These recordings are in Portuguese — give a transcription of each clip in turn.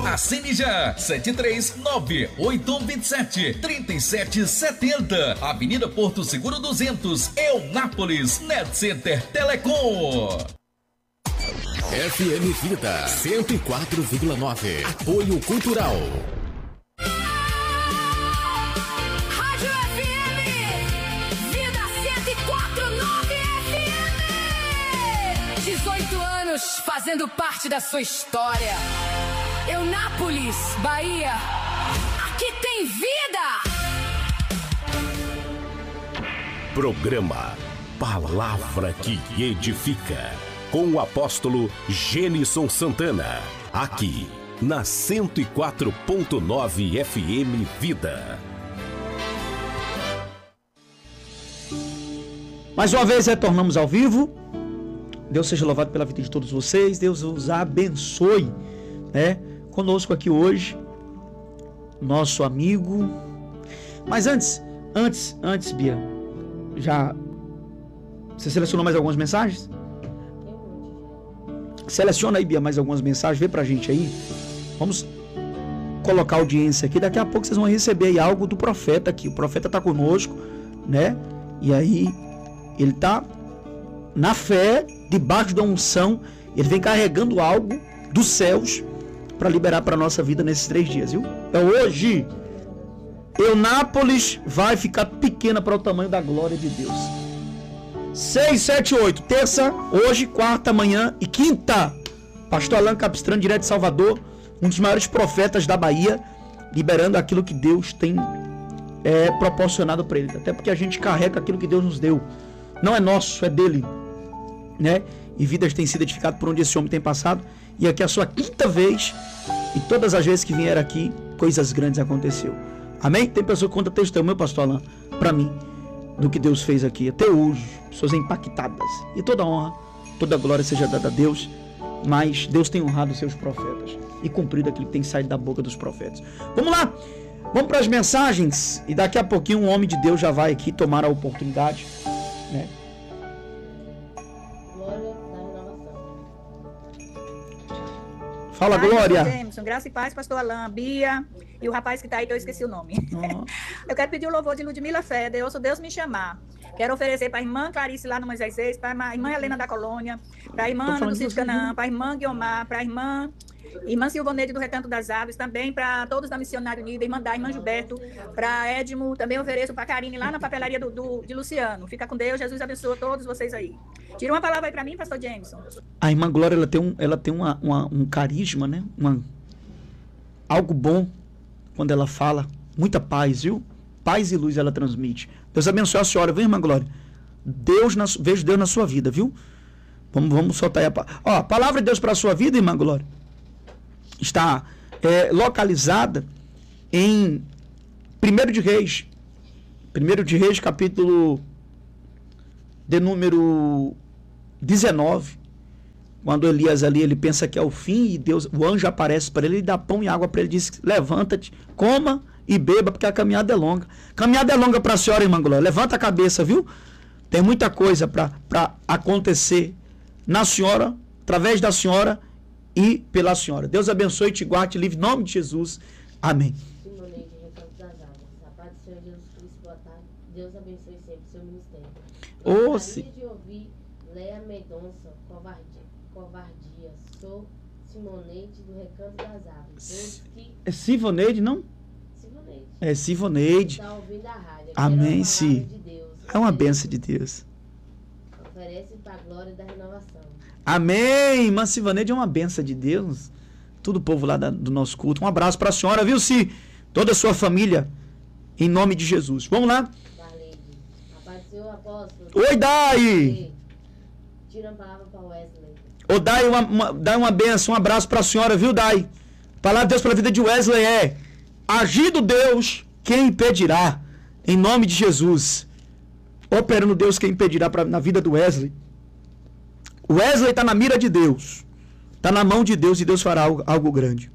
Assine já, 739-8127-3770. Avenida Porto Seguro 200, Eunápolis, Net Center Telecom. FM Vida 104,9. Apoio Cultural. Rádio FM Vida 104,9 FM. 18 anos fazendo parte da sua história. Eunápolis, Bahia. Aqui tem vida. Programa Palavra que Edifica, com o apóstolo Gênison Santana, aqui na 104.9 FM Vida. Mais uma vez retornamos ao vivo. Deus seja louvado pela vida de todos vocês. Deus os abençoe, né? Conosco aqui hoje, nosso amigo. Mas antes, Bia, já você selecionou mais algumas mensagens? Seleciona aí, Bia, mais algumas mensagens, vê pra gente aí. Vamos colocar a audiência aqui. Daqui a pouco vocês vão receber aí algo do profeta aqui. O profeta tá conosco, né? E aí, ele tá na fé, debaixo da unção. Ele vem carregando algo dos céus para liberar para nossa vida nesses 3 dias, viu? Então hoje, Eunápolis vai ficar pequena para o tamanho da glória de Deus. 6, 7, 8, terça, hoje, quarta, amanhã e quinta. Pastor Alan Capistrano, direto de Salvador, um dos maiores profetas da Bahia, liberando aquilo que Deus tem proporcionado para ele. Até porque a gente carrega aquilo que Deus nos deu. Não é nosso, é dele, né? E vidas têm sido edificadas por onde esse homem tem passado. E aqui é a sua quinta vez. E todas as vezes que vieram aqui, coisas grandes aconteceu. Amém? Tem pessoa que conta testemunho, pastor Alan, para mim, do que Deus fez aqui até hoje. Pessoas impactadas. E toda honra, toda glória seja dada a Deus. Mas Deus tem honrado os seus profetas e cumprido aquilo que tem saído da boca dos profetas. Vamos lá, vamos para as mensagens. E daqui a pouquinho um homem de Deus já vai aqui tomar a oportunidade, né? Fala, Glória. Jameson, graça e paz, pastor Alan, Bia e o rapaz que tá aí, que eu esqueci o nome. Uhum. Eu quero pedir o louvor de Ludmila Feder, ouço Deus me chamar. Quero oferecer para a irmã Clarice lá no Moisés 6, para a irmã Helena da Colônia, para a irmã Ana do Sítio Canaã, para a irmã Guiomar, para a irmã Silvaneide do Recanto das Aves, também para todos da Missionário Unido, irmã Gilberto, para Edmo, também ofereço para a Karine lá na papelaria de Luciano. Fica com Deus, Jesus abençoe todos vocês aí. Tira uma palavra aí para mim, pastor Jameson. A irmã Glória, ela tem um carisma, né? Algo bom quando ela fala. Muita paz, viu? Paz e luz ela transmite. Deus abençoe a senhora, viu, irmã Glória? Vejo Deus na sua vida, viu? Vamos soltar aí a palavra de Deus para a sua vida, irmã Glória, está localizada em 1 de Reis. 1 de Reis, capítulo de número 19. Quando Elias ali, ele pensa que é o fim e o anjo aparece para ele e dá pão e água para ele, diz: levanta-te, coma e beba, porque a caminhada é longa. Caminhada é longa para a senhora, irmã Glória. Levanta a cabeça, viu? Tem muita coisa para acontecer na senhora, através da senhora e pela senhora. Deus abençoe, te guarde, te livre, em nome de Jesus. Amém. Deus abençoe sempre o seu ministério. Gostaria de ouvir Léa Mendonça, covardia. Sou Simoneide do Recanto das Aves. É Sivoneide, não? Sivoneide. É Sivoneide. Está ouvindo a rádio. Amém, sim. De é uma bênção de Deus. Oferece para a glória da renovação. Amém. Irmã Sivoneide é uma bênção de Deus. Todo o povo lá do nosso culto. Um abraço para a senhora, viu, Si? Toda a sua família. Em nome de Jesus. Vamos lá. Apareceu o apóstolo. Oi, Dai. Tira a palavra para Wesley. Ô, Dai, dá uma benção, um abraço para a senhora, viu, Dai? Palavra de Deus para a vida de Wesley é: agindo Deus, quem impedirá? Em nome de Jesus. Operando Deus, quem impedirá na vida do Wesley? Wesley está na mira de Deus. Está na mão de Deus e Deus fará algo grande.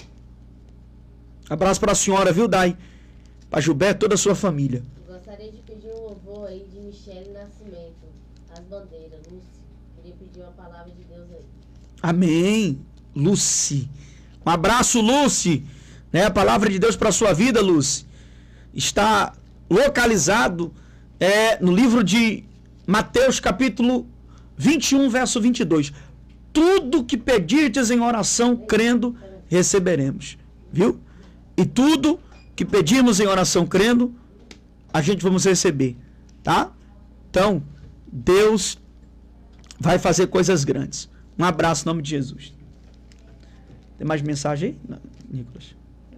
Abraço para a senhora, viu, Dai? Para Gilberto, toda a sua família. Gostaria de pedir um louvor aí de Michele Nascimento, as bandeiras, Lúcia. Queria pedir uma palavra de Deus aí. Amém. Lúcia, Um abraço, Lúcia. Né? A palavra de Deus para a sua vida, Lúcia, está localizado no livro de Mateus, capítulo 21, verso 22. Tudo que pedirdes em oração, crendo, receberemos. Viu? E tudo que pedimos em oração, crendo, a gente vamos receber. Tá? Então, Deus vai fazer coisas grandes. Um abraço em nome de Jesus. Tem mais mensagem aí, Nicolas?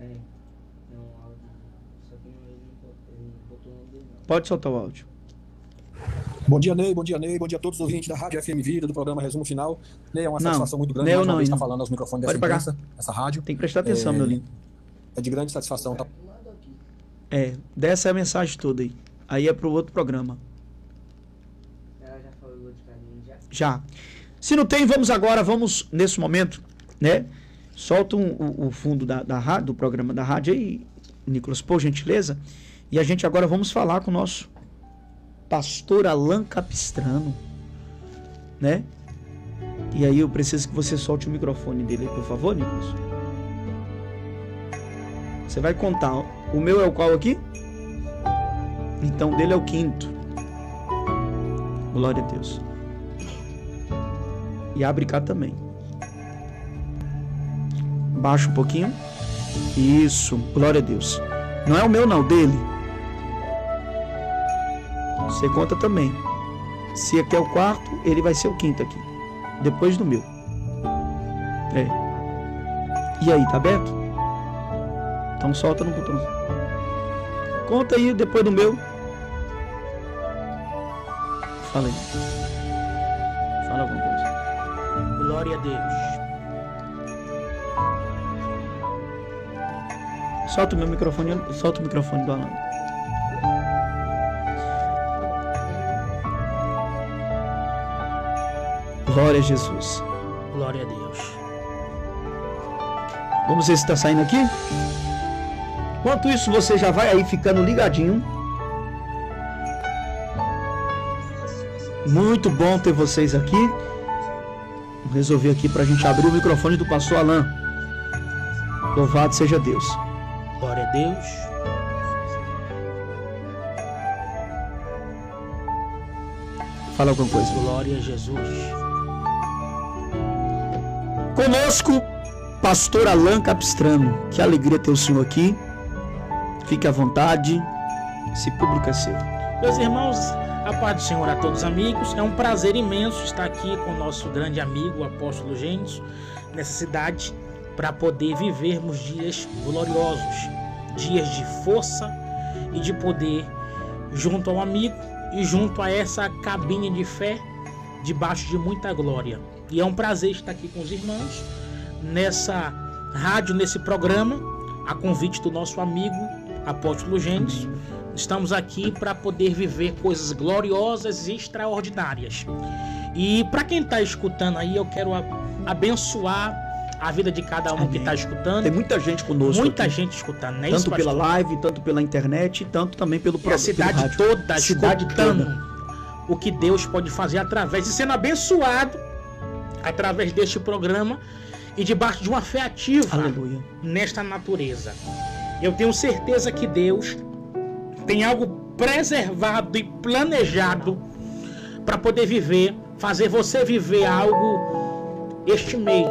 Pode soltar o áudio. Bom dia, Ney. Bom dia, Ney. Bom dia a todos os ouvintes da Rádio FM Vida, do programa Resumo Final. Ney, é uma satisfação muito grande mais uma vez estar falando aos microfones dessa imprensa, essa rádio. Tem que prestar atenção, meu lindo. É de grande satisfação. Tá? Dessa é a mensagem toda aí. Aí é pro outro programa. Ela já falou de caminho, já? Já. Se não tem, vamos nesse momento, né? Solta o fundo da rádio, do programa da rádio aí, Nicolas, por gentileza. E a gente agora vamos falar com o nosso pastor Alan Capistrano, né? E aí eu preciso que você solte o microfone dele aí, por favor, Nicolas. Você vai contar. O meu é o qual aqui? Então, o dele é o 5º. Glória a Deus. E abre cá também. Baixa um pouquinho. Isso, glória a Deus. Não é o meu, não, o dele. Você conta também. Se aqui é o 4º, ele vai ser o 5º aqui. Depois do meu. E aí, tá aberto? Então solta no botão. Conta aí depois do meu. Fala aí. Fala alguma coisa. Glória a Deus. Solta o meu microfone. Solta o microfone do Alan. Glória a Jesus. Glória a Deus. Vamos ver se está saindo aqui. Enquanto isso, você já vai aí ficando ligadinho. Muito bom ter vocês aqui. Vou resolver aqui para a gente abrir o microfone do pastor Alan. Louvado seja Deus. Glória a Deus. Fala alguma coisa. Glória a Jesus. Conosco, pastor Alan Capistrano. Que alegria ter o senhor aqui. Fique à vontade. Esse público é seu. Meus irmãos, a paz do Senhor a todos os amigos. É um prazer imenso estar aqui com o nosso grande amigo, o apóstolo Gênesis, nessa cidade, para poder vivermos dias gloriosos, dias de força e de poder, junto ao amigo e junto a essa cabine de fé, debaixo de muita glória. E é um prazer estar aqui com os irmãos, nessa rádio, nesse programa, a convite do nosso amigo, apóstolo Gênesis. Estamos aqui para poder viver coisas gloriosas e extraordinárias. E para quem está escutando aí, eu quero abençoar a vida de cada um que está escutando. Tem muita gente conosco. Muita aqui. gente escutando, né? Tanto pela live, tanto pela internet, tanto também pelo programa. A cidade toda escutando o que Deus pode fazer através e sendo abençoado através deste programa e debaixo de uma fé ativa. Aleluia. Nesta natureza. Eu tenho certeza que Deus tem algo preservado e planejado para poder viver, fazer você viver algo este mês.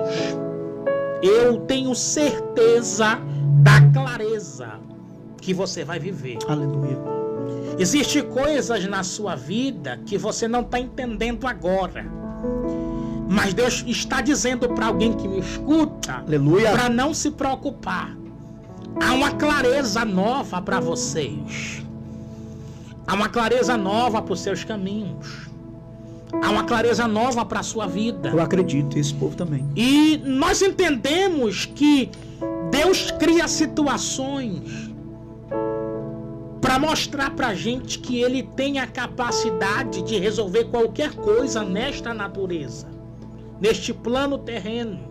Eu tenho certeza da clareza que você vai viver. Aleluia. Existem coisas na sua vida que você não está entendendo agora. Mas Deus está dizendo para alguém que me escuta, aleluia, para não se preocupar. Há uma clareza nova para vocês. Há uma clareza nova para os seus caminhos. Há uma clareza nova para a sua vida. Eu acredito, esse povo também. E nós entendemos que Deus cria situações para mostrar para a gente que Ele tem a capacidade de resolver qualquer coisa nesta natureza, neste plano terreno.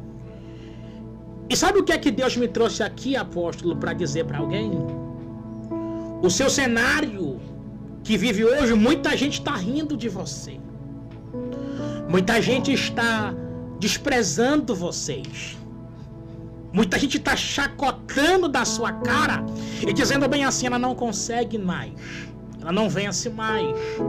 E sabe o que é que Deus me trouxe aqui, apóstolo, para dizer para alguém? O seu cenário que vive hoje, muita gente está rindo de você. Muita gente está desprezando vocês. Muita gente está chacotando da sua cara e dizendo bem assim, ela não consegue mais. Ela não vence mais.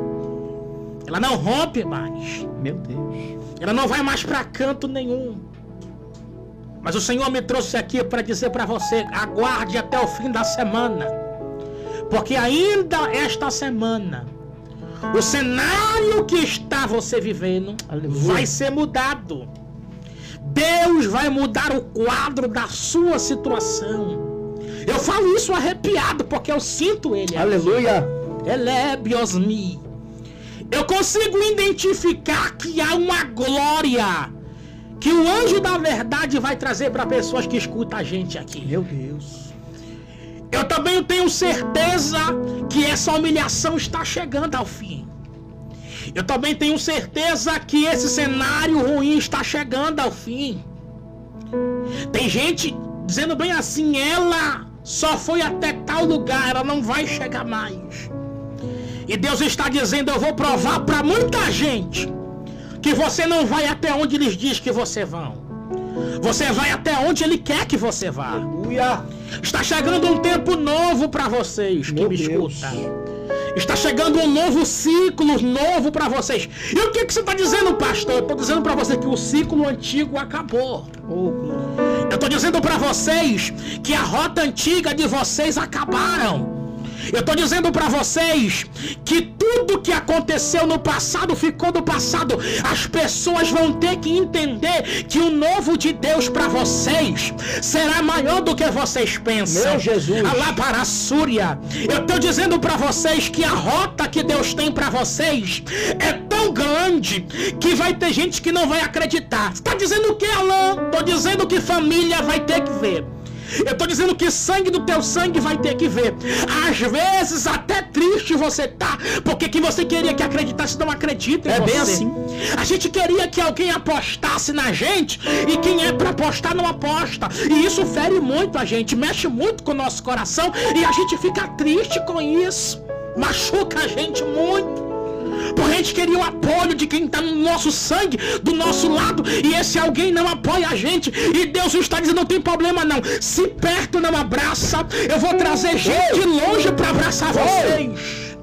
Ela não rompe mais. Meu Deus. Ela não vai mais para canto nenhum. Mas o Senhor me trouxe aqui para dizer para você, aguarde até o fim da semana. Porque ainda esta semana, o cenário que está você vivendo vai ser mudado. Deus vai mudar o quadro da sua situação. Eu falo isso arrepiado porque eu sinto Ele. Aleluia. Elebiosmi. Eu consigo identificar que há uma glória que o anjo da verdade vai trazer para pessoas que escutam a gente aqui. Meu Deus. Eu também tenho certeza que essa humilhação está chegando ao fim. Eu também tenho certeza que esse cenário ruim está chegando ao fim. Tem gente dizendo bem assim, ela só foi até tal lugar, ela não vai chegar mais. E Deus está dizendo, eu vou provar para muita gente que você não vai até onde eles dizem que você vai. Você vai até onde Ele quer que você vá. Aleluia. Está chegando um tempo novo para vocês que me escutam. Está chegando um novo ciclo novo para vocês. E o que você está dizendo, pastor? Eu estou dizendo para você que o ciclo antigo acabou. Eu estou dizendo para vocês que a rota antiga de vocês acabaram. Eu estou dizendo para vocês que tudo que aconteceu no passado ficou no passado. As pessoas vão ter que entender que o novo de Deus para vocês será maior do que vocês pensam. Meu Jesus. Alá para a Súria. Eu estou dizendo para vocês que a rota que Deus tem para vocês é tão grande que vai ter gente que não vai acreditar. Você está dizendo o que, Alain? Estou dizendo que família vai ter que ver. Eu estou dizendo que sangue do teu sangue vai ter que ver. Às vezes até triste você tá, porque que você queria que acreditasse não acredita em você. É bem assim. A gente queria que alguém apostasse na gente, e quem é para apostar não aposta. E isso fere muito a gente, mexe muito com o nosso coração, e a gente fica triste com isso. Machuca a gente muito. Porque a gente queria o apoio de quem está no nosso sangue, do nosso lado, e esse alguém não apoia a gente. E Deus está dizendo, não tem problema não. Se perto não abraça, eu vou trazer gente de longe para abraçar vocês.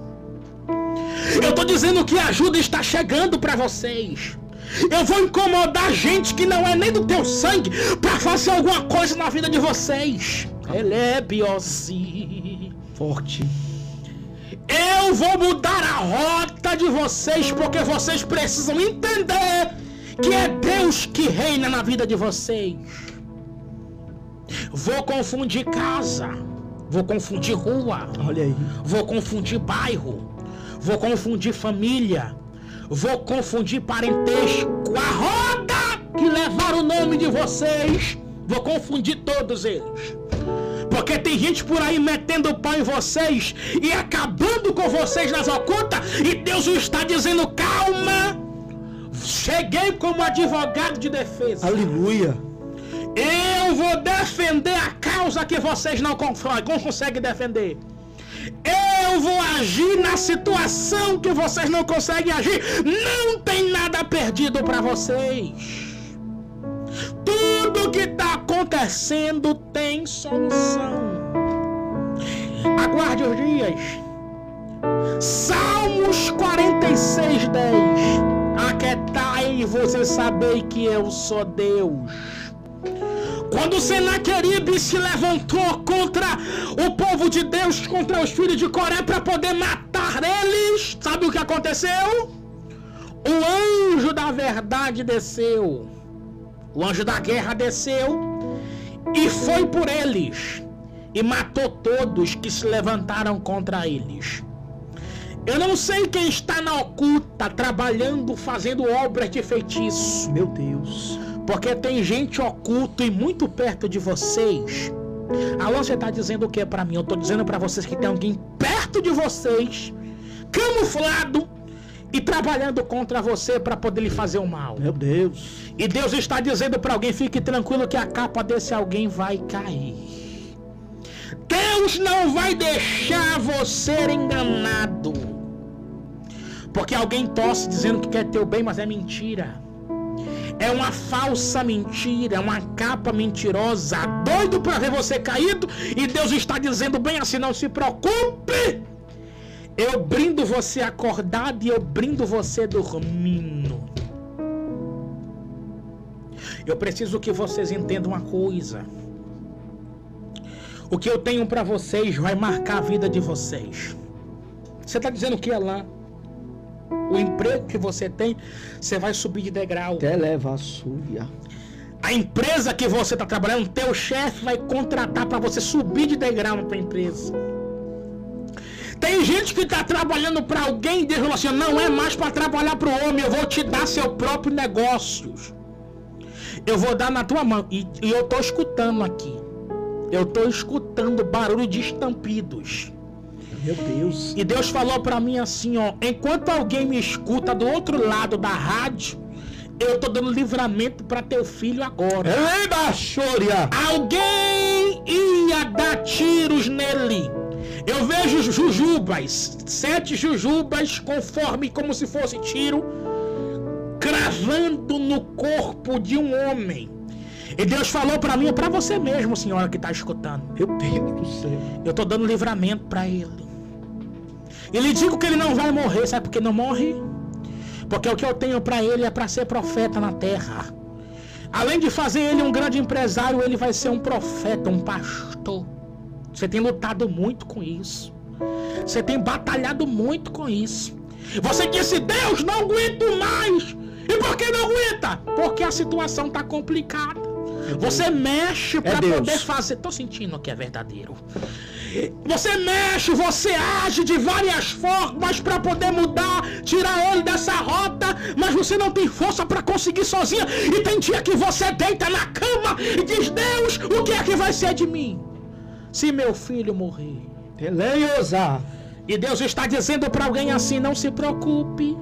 Eu estou dizendo que a ajuda está chegando para vocês. Eu vou incomodar gente que não é nem do teu sangue para fazer alguma coisa na vida de vocês. Ele é biosi. Forte. Eu vou mudar a rota de vocês, porque vocês precisam entender que é Deus que reina na vida de vocês. Vou confundir casa, vou confundir rua, olha aí, vou confundir bairro, vou confundir família, vou confundir parentesco. A roda que levar o nome de vocês, vou confundir todos eles. Porque tem gente por aí metendo o pau em vocês e acabando com vocês nas ocultas. E Deus está dizendo, calma. Cheguei como advogado de defesa. Aleluia. Eu vou defender a causa que vocês não conseguem defender. Eu vou agir na situação que vocês não conseguem agir. Não tem nada perdido para vocês. Tudo que está acontecendo tem solução. Aguarde os dias. Salmos 46:10. Aquietai-vos e sabei que eu sou Deus. Quando Senaqueribe se levantou contra o povo de Deus, contra os filhos de Coré, para poder matar eles, sabe o que aconteceu? O anjo da verdade desceu. O anjo da guerra desceu e foi por eles e matou todos que se levantaram contra eles. Eu não sei quem está na oculta, trabalhando, fazendo obras de feitiço. Meu Deus. Porque tem gente oculta e muito perto de vocês. Alô, você está dizendo o que para mim? Eu estou dizendo para vocês que tem alguém perto de vocês, camuflado, e trabalhando contra você para poder lhe fazer o mal. Meu Deus. E Deus está dizendo para alguém, fique tranquilo que a capa desse alguém vai cair. Deus não vai deixar você enganado. Porque alguém tosse dizendo que quer teu bem, mas é mentira. é uma falsa mentira, é uma capa mentirosa, doido para ver você caído, e Deus está dizendo bem assim: não se preocupe, eu brindo você acordado e eu brindo você dormindo. Eu preciso que vocês entendam uma coisa: o que eu tenho para vocês vai marcar a vida de vocês. Você está dizendo que é lá? O emprego que você tem, você vai subir de degrau. Até leva a súbia. A empresa que você está trabalhando, teu chefe vai contratar para você subir de degrau na tua empresa. Tem gente que está trabalhando para alguém e Deus falou assim: não é mais para trabalhar para o homem, eu vou te dar seu próprio negócio. Eu vou dar na tua mão. E eu estou escutando aqui. Eu estou escutando barulho de estampidos. Meu Deus. E Deus falou para mim assim, ó: enquanto alguém me escuta do outro lado da rádio, eu tô dando livramento para teu filho agora. Alguém ia dar tiros nele. Eu vejo jujubas, 7 jujubas conforme como se fosse tiro, cravando no corpo de um homem. E Deus falou para mim: é para você mesmo, senhora que tá escutando. Meu Deus do céu. Eu tô dando livramento para ele. E lhe digo que ele não vai morrer. Sabe por que não morre? Porque o que eu tenho para ele é para ser profeta na terra. Além de fazer ele um grande empresário, ele vai ser um profeta, um pastor. Você tem lutado muito com isso. Você tem batalhado muito com isso. Você disse: Deus, não aguento mais. E por que não aguenta? Porque a situação está complicada. Você mexe para poder fazer. Tô sentindo que é verdadeiro. Você mexe, você age de várias formas para poder mudar, tirar ele dessa rota, mas você não tem força para conseguir sozinha. E tem dia que você deita na cama e diz: Deus, o que é que vai ser de mim se meu filho morrer? Teleiosa. E Deus está dizendo para alguém assim: não se preocupe,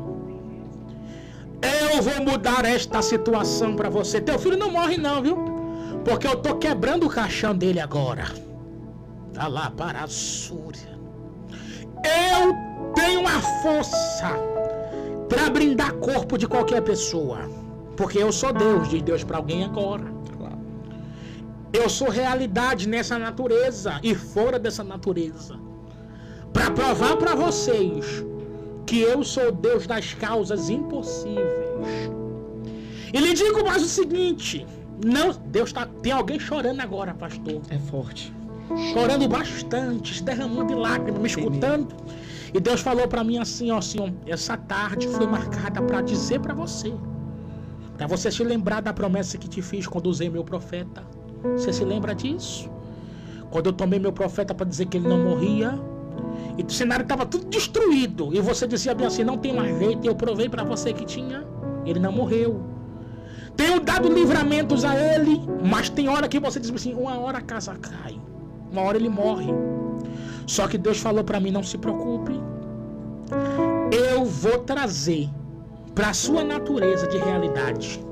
eu vou mudar esta situação para você. Teu filho não morre não, viu? Porque eu tô quebrando o caixão dele agora. Tá lá, para a súria. Eu tenho a força para brindar corpo de qualquer pessoa. Porque eu sou Deus, diz Deus para alguém agora. Eu sou realidade nessa natureza e fora dessa natureza. Para provar para vocês que eu sou Deus das causas impossíveis. E lhe digo mais o seguinte: não, Deus tá, tem alguém chorando agora, pastor. É forte. Chorando bastante, derramando de lágrimas, me escutando. E Deus falou para mim assim, ó, Senhor, essa tarde foi marcada para dizer para você se lembrar da promessa que te fiz quando usei meu profeta. Você se lembra disso? Quando eu tomei meu profeta para dizer que ele não morria, e o cenário estava tudo destruído, e você dizia bem assim: não tem mais jeito, e eu provei para você que tinha. Ele não morreu. Tenho dado livramentos a ele, mas tem hora que você diz assim: uma hora a casa cai, uma hora ele morre. Só que Deus falou para mim: não se preocupe, eu vou trazer para a sua natureza de realidade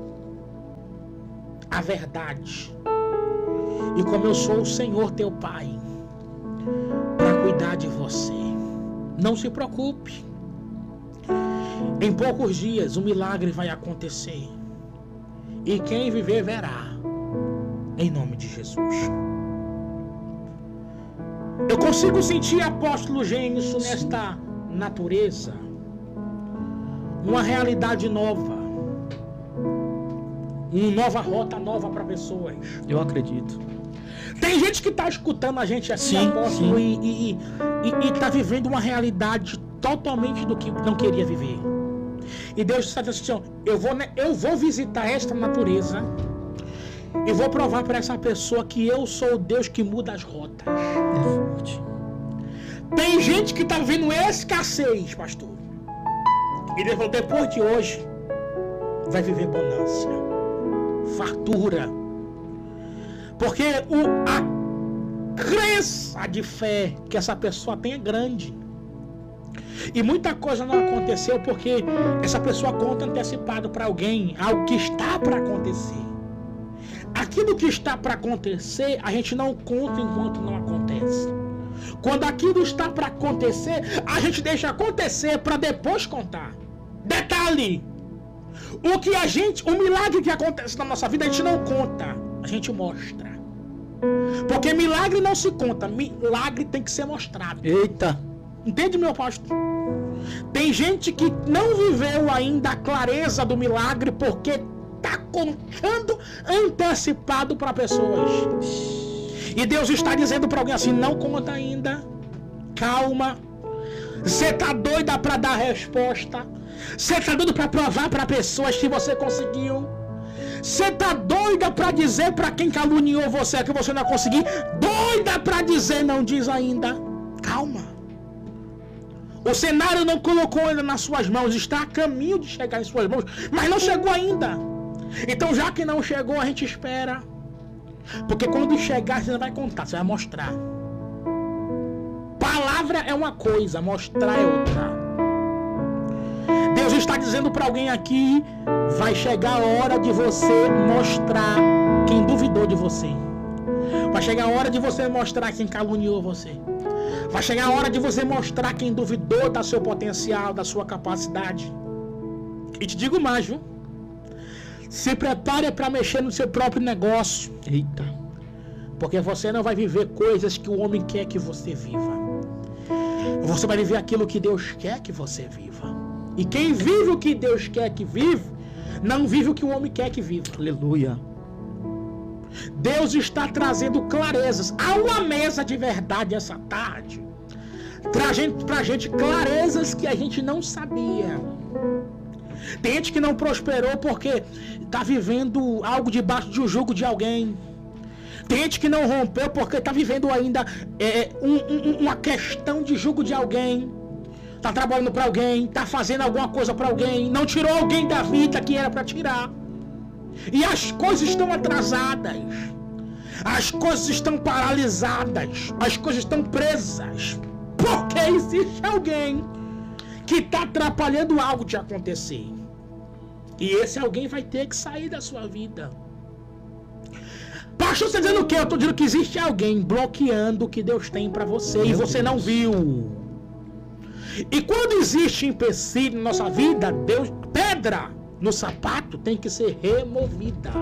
a verdade. E como eu sou o Senhor teu Pai, para cuidar de você, não se preocupe. Em poucos dias o milagre vai acontecer. E quem viver verá. Em nome de Jesus. Eu consigo sentir, apóstolo Gênesis, nesta natureza uma realidade nova, uma nova rota nova para pessoas. Eu acredito. Tem gente que está escutando a gente assim, apóstolo, e está vivendo uma realidade totalmente do que não queria viver. E Deus está dizendo assim: eu vou visitar esta natureza e vou provar para essa pessoa que eu sou o Deus que muda as rotas. É forte. Tem gente que está vivendo escassez, pastor. E Deus falou: depois de hoje vai viver bonança, fartura. Porque a crença de fé que essa pessoa tem é grande. E muita coisa não aconteceu porque essa pessoa conta antecipado para alguém algo que está para acontecer. Aquilo que está para acontecer, a gente não conta enquanto não acontece. Quando aquilo está para acontecer, a gente deixa acontecer para depois contar. Detalhe: O milagre que acontece na nossa vida, a gente não conta, a gente mostra. Porque milagre não se conta, milagre tem que ser mostrado. Eita! Entende, meu apóstolo? Tem gente que não viveu ainda a clareza do milagre porque está contando antecipado para pessoas. E Deus está dizendo para alguém assim: não conta ainda, calma. Você tá doida para dar resposta? Você tá doido para provar para pessoas que você conseguiu? Você tá doida para dizer para quem caluniou você que você não conseguiu? Doida para dizer, não diz ainda. Calma. O cenário não colocou ainda nas suas mãos, está a caminho de chegar em suas mãos, mas não chegou ainda. Então, já que não chegou, a gente espera. Porque quando chegar, você não vai contar, você vai mostrar. Palavra é uma coisa, mostrar é outra. Deus está dizendo para alguém aqui: vai chegar a hora de você mostrar quem duvidou de você. Vai chegar a hora de você mostrar quem caluniou você. Vai chegar a hora de você mostrar quem duvidou do seu potencial, da sua capacidade. E te digo mais, viu? Se prepare para mexer no seu próprio negócio. Eita. Porque você não vai viver coisas que o homem quer que você viva. Você vai viver aquilo que Deus quer que você viva. E quem vive o que Deus quer que vive, não vive o que o homem quer que viva. Aleluia. Deus está trazendo clarezas. Há uma mesa de verdade essa tarde. Trazendo pra gente clarezas que a gente não sabia. Tem gente que não prosperou porque está vivendo algo debaixo de um jugo de alguém. Tem gente que não rompeu porque está vivendo ainda uma questão de jugo de alguém. Está trabalhando para alguém, está fazendo alguma coisa para alguém, não tirou alguém da vida que era para tirar. E as coisas estão atrasadas. As coisas estão paralisadas. As coisas estão presas. Porque existe alguém que está atrapalhando algo de acontecer. E esse alguém vai ter que sair da sua vida. Pastor, você está dizendo o quê? Eu estou dizendo que existe alguém bloqueando o que Deus tem para você e você não viu. E quando existe empecilho na nossa vida, Deus, pedra no sapato tem que ser removida.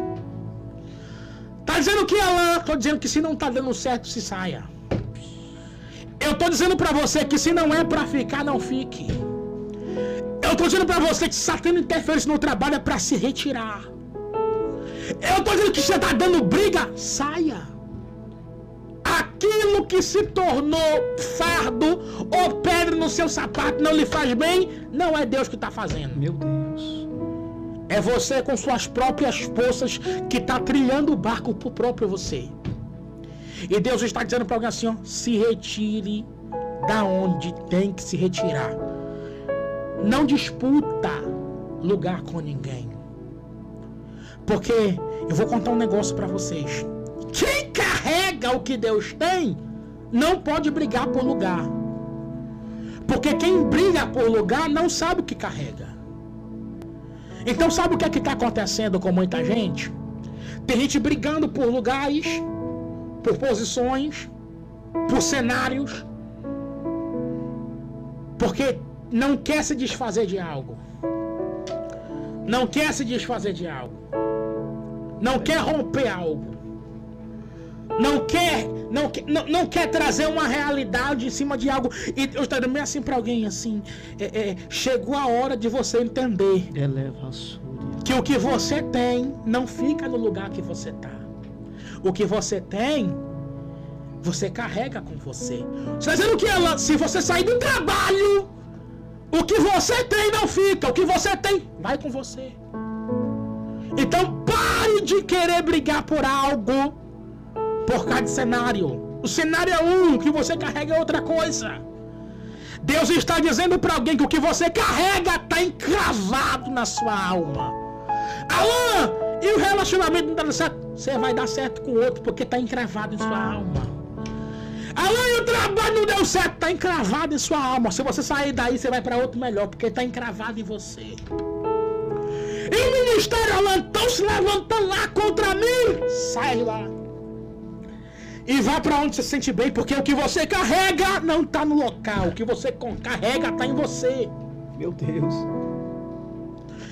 Tá dizendo que Alain? Tô dizendo que se não tá dando certo, se saia. Eu tô dizendo pra você que se não é pra ficar, não fique. Eu tô dizendo pra você que se está tendo interferência no trabalho é pra se retirar. Eu tô dizendo que você tá dando briga, saia. Aquilo que se tornou fardo ou pedra no seu sapato não lhe faz bem, não é Deus que está fazendo. Meu Deus. É você com suas próprias forças que está trilhando o barco pro próprio você. E Deus está dizendo para alguém assim, ó, se retire da onde tem que se retirar. Não disputa lugar com ninguém. Porque eu vou contar um negócio para vocês. Quem carrega o que Deus tem, não pode brigar por lugar. Porque quem briga por lugar não sabe o que carrega. Então sabe o que é que está acontecendo com muita gente? Tem gente brigando por lugares, por posições, por cenários, porque não quer se desfazer de algo. Não quer se desfazer de algo. Não quer romper algo. Não quer trazer uma realidade em cima de algo. E eu estou meio assim para alguém assim. Chegou a hora de você entender que o que você tem não fica no lugar que você está. O que você tem, você carrega com você. Você está dizendo que se você sair do trabalho, o que você tem não fica. O que você tem vai com você. Então pare de querer brigar por algo por causa de cenário. O cenário é um, o que você carrega é outra coisa. Deus está dizendo para alguém que o que você carrega está encravado na sua alma. Alain, e o relacionamento não dá certo? Você vai dar certo com o outro porque está encravado em sua alma. Alain, e o trabalho não deu certo? Está encravado em sua alma. Se você sair daí, você vai para outro melhor porque está encravado em você. E o ministério, Alain, estão se levantando lá contra mim. Sai lá. E vá para onde você se sente bem, porque o que você carrega não está no local. O que você carrega está em você. Meu Deus.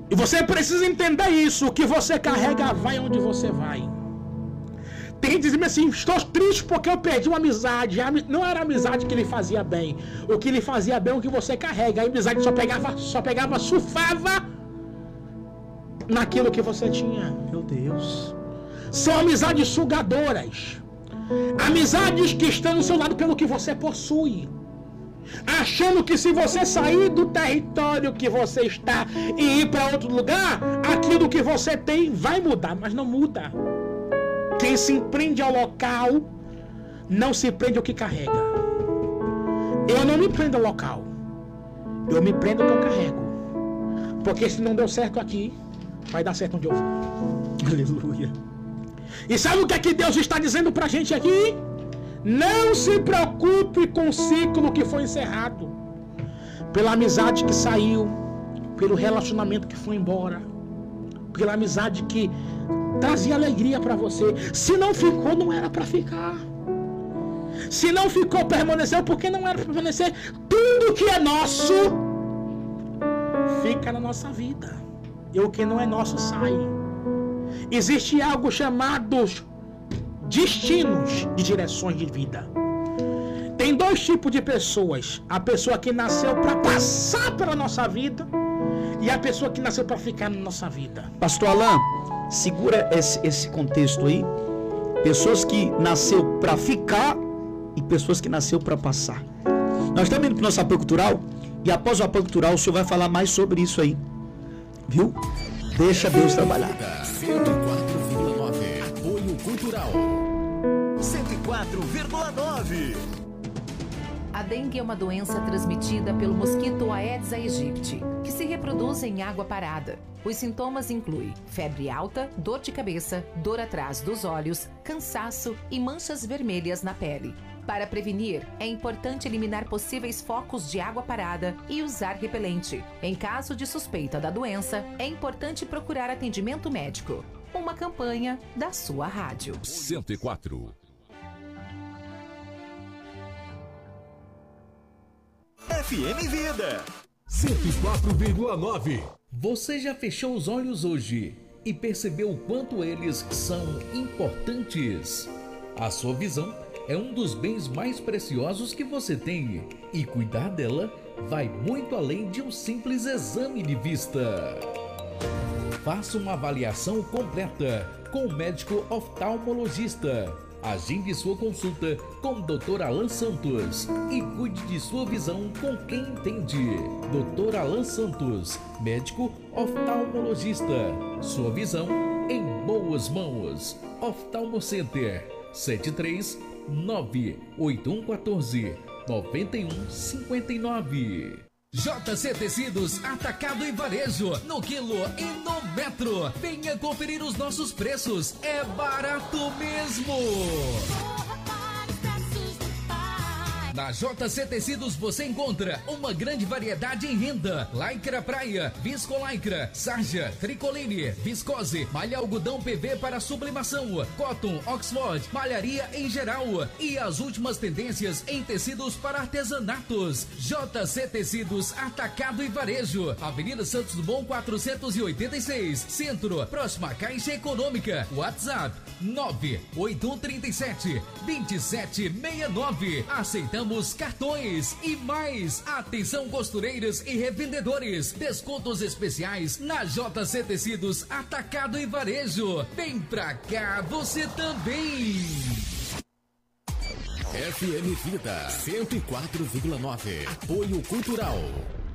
E você precisa entender isso. O que você carrega vai onde você vai. Tem gente dizendo assim, estou triste porque eu perdi uma amizade. Não era a amizade que lhe fazia bem. O que lhe fazia bem é o que você carrega. A amizade só pegava, surfava naquilo que você tinha. Meu Deus. São amizades sugadoras. Amizades que estão no seu lado pelo que você possui. Achando que se você sair do território que você está e ir para outro lugar, aquilo que você tem vai mudar, mas não muda. Quem se prende ao local não se prende ao que carrega. Eu não me prendo ao local, eu me prendo ao que eu carrego. Porque se não deu certo aqui, vai dar certo onde eu vou. Aleluia. E sabe o que é que Deus está dizendo pra gente aqui? Não se preocupe com o ciclo que foi encerrado. Pela amizade que saiu, pelo relacionamento que foi embora, pela amizade que trazia alegria para você. Se não ficou, não era para ficar. Se não ficou, permaneceu porque não era para permanecer. Tudo que é nosso fica na nossa vida. E o que não é nosso sai. Existe algo chamado destinos de direções de vida. Tem dois tipos de pessoas: a pessoa que nasceu para passar pela nossa vida e a pessoa que nasceu para ficar na nossa vida. Pastor Alain, segura esse contexto aí. Pessoas que nasceu para ficar e pessoas que nasceu para passar. Nós estamos indo para o nosso apoio cultural e após o apoio cultural o senhor vai falar mais sobre isso aí, viu? Deixa Deus trabalhar. 104,9 Apoio Cultural 104,9. A dengue é uma doença transmitida pelo mosquito Aedes aegypti, que se reproduz em água parada. Os sintomas incluem febre alta, dor de cabeça, dor atrás dos olhos, cansaço e manchas vermelhas na pele. Para prevenir, é importante eliminar possíveis focos de água parada e usar repelente. Em caso de suspeita da doença, é importante procurar atendimento médico. Uma campanha da sua rádio. 104. FM Vida 104,9. Você já fechou os olhos hoje e percebeu o quanto eles são importantes? A sua visão é um dos bens mais preciosos que você tem e cuidar dela vai muito além de um simples exame de vista. Faça uma avaliação completa com o médico oftalmologista. Agende sua consulta com o Dr. Alan Santos e cuide de sua visão com quem entende. Dr. Alan Santos, médico oftalmologista. Sua visão em boas mãos. Oftalmo Center 739-8114-9159. JC Tecidos, atacado e varejo, no quilo e no metro. Venha conferir os nossos preços, é barato mesmo. Na JC Tecidos você encontra uma grande variedade em renda: lycra praia, viscolaicra, sarja, tricoline, viscose, malha algodão PV para sublimação, cotton, Oxford, malharia em geral e as últimas tendências em tecidos para artesanatos. JC Tecidos, atacado e varejo, Avenida Santos Dumont 486, Centro, próxima Caixa Econômica. WhatsApp 98137-2769. Aceitamos cartões e mais. Atenção costureiras e revendedores, descontos especiais na JC Tecidos, atacado e varejo. Vem pra cá você também. FM Vida 104,9 Apoio Cultural.